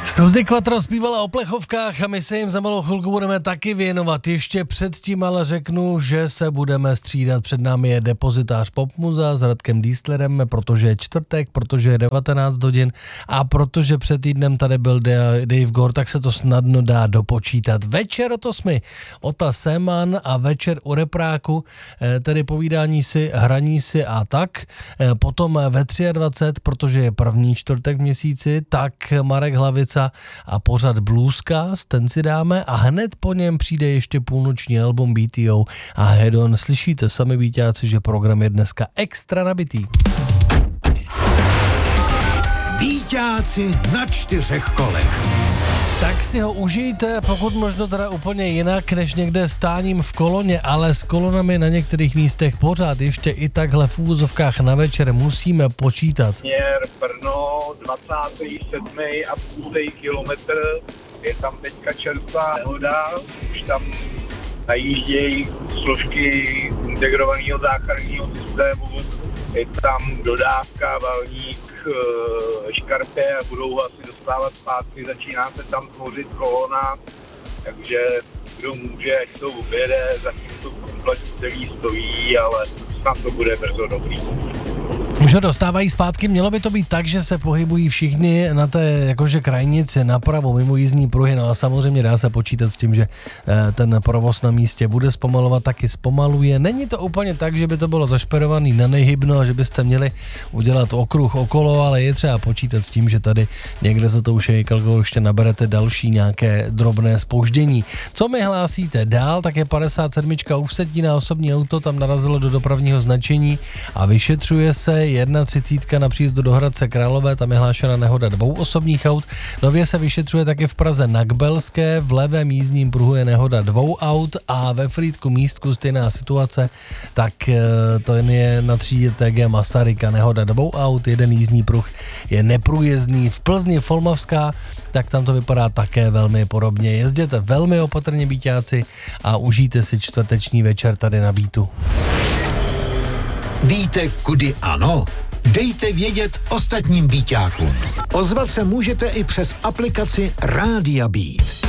Suzy Quattro zpívala o plechovkách a my se jim za malou chvilku budeme taky věnovat. Ještě předtím ale řeknu, že se budeme střídat. Před námi je depozitář Popmuza s Radkem Dieslerem, protože je čtvrtek, protože je 19 hodin a protože před týdnem tady byl Dave Gore, tak se to snadno dá dopočítat. Večer od 8 Ota Seman a večer u Repráku, tedy povídání si, hraní si a tak. Potom ve 23, protože je první čtvrtek v měsíci, tak Marek Hlavica a pořad Bluescast, ten si dáme a hned po něm přijde ještě půlnoční album BTO a Hedon. Slyšíte sami víťáci, že program je dneska extra nabitý. Víťáci na 4 kolech. Tak si ho užijte, pokud možno teda úplně jinak, než někde stáním v koloně, ale s kolonami na některých místech pořád ještě i takhle v úvozovkách na večer musíme počítat. Směr Brno, 27,5 kilometr, je tam teďka čerstvá nehoda, už tam najíždějí složky integrovaného záchranného systému, je tam dodávka, valník, škarpě a budou ho asi dostávat zpátky, začíná se tam tvořit kolona, takže kdo může, ať to objede, zatím to komplet celý stojí, ale snad to bude brzo dobrý. Už ho dostávají zpátky, mělo by to být tak, že se pohybují všichni na té jakože krajnici napravo mimo jízdní pruhy, no a samozřejmě dá se počítat s tím, že ten provoz na místě bude zpomalovat, taky zpomaluje. Není to úplně tak, že by to bylo zašperovaný na nejhybno a že byste měli udělat okruh okolo, ale je třeba počítat s tím, že tady někde za tou šejkalkou ještě naberete další nějaké drobné zpoždění. Co mi hlásíte dál, tak je 57. u Vsetína osobní auto, tam narazilo do dopravního značení a vyšetřuje se. 31 na příjezdu do Hradce Králové, tam je hlášena nehoda 2 osobních aut. Nově se vyšetřuje taky v Praze na Kbelské, v levém jízdním pruhu je nehoda 2 aut a ve Frýdku Místku stejná situace, tak to je na třídě TG Masaryka nehoda 2 aut, jeden jízdní pruh je neprůjezdný. V Plzni Folmavská, tak tam to vypadá také velmi podobně. Jezděte velmi opatrně, víťáci, a užijte si čtvrteční večer tady na Beatu. Víte, kudy ano? Dejte vědět ostatním víťákům. Ozvat se můžete i přes aplikaci Rádia Beat.